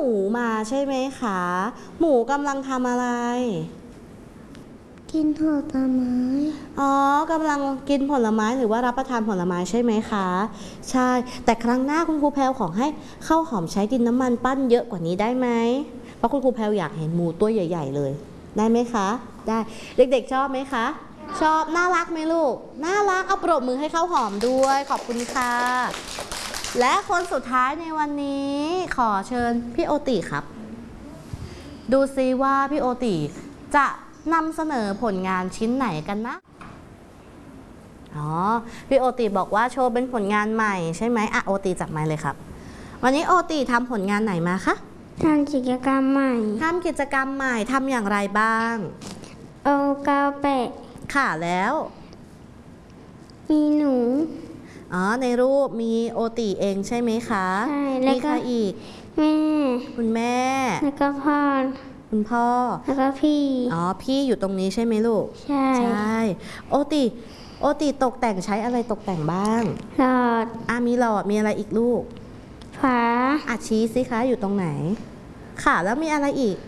มูมาใช่ไหมคะหมูกำลังทำอะไรกินผลไม้อ๋อกำลังกินผลไม้หรือว่ารับประทานผลไม้ใช่ไหมคะใช่แต่ครั้งหน้าคุณครูแพลวขอให้ข้าวหอมใช้ดินน้ำมันปั้นเยอะกว่านี้ได้ไหมเพราะคุณครูแพลวอยากเห็นหมูตัวใหญ่ๆเลยได้ไหมคะได้เด็กๆชอบไหมคะชอบน่ารักไหมลูกน่ารักเอาปรบมือให้ข้าวหอมด้วยขอบคุณค่ะและคนสุดท้ายในวันนี้ขอเชิญพี่โอติครับดูซิว่าพี่โอติจะนำเสนอผลงานชิ้นไหนกันนะอ๋อพี่โอติบอกว่าโชว์เป็นผลงานใหม่ใช่ไหมอ่ะโอติจับไมค์เลยครับวันนี้โอติทำผลงานไหนมาคะทำกิจกรรมใหม่ทำกิจกรรมใหม่ทำอย่างไรบ้างเอากาวแปะค่ะแล้วมีหนูอ๋อในรูปมีโอติเองใช่ไหมคะใช่แล้วก็มีใครอีกแม่คุณแม่แล้วก็พ่อคุณพ่อแล้วก็พี่อ๋อพี่อยู่ตรงนี้ใช่ไหมลูกใช่ใช่โอติตกแต่งใช้อะไรตกแต่งบ้างหลอดมีหลอดมีอะไรอีกลูกฝาชี้สิคะอยู่ตรงไหนค่ะแล้วมีอะไรอีก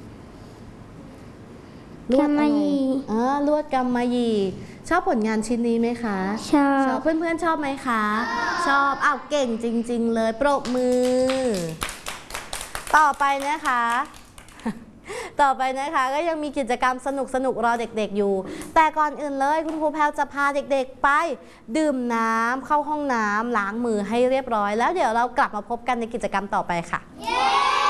ลวดกำมะหยี่ลวดกำมะหยี่ชอบผลงานชิ้นนี้ไหมคะชอบเพื่อนๆชอบไหมคะชอบเก่งจริงๆเลยปรบมือต่อไปนะคะก็ยังมีกิจกรรมสนุกรอเด็กๆอยู่แต่ก่อนอื่นเลยคุณครูแพลวจะพาเด็กๆไปดื่มน้ำเข้าห้องน้ำล้างมือให้เรียบร้อยแล้วเดี๋ยวเรากลับมาพบกันในกิจกรรมต่อไปค่ะ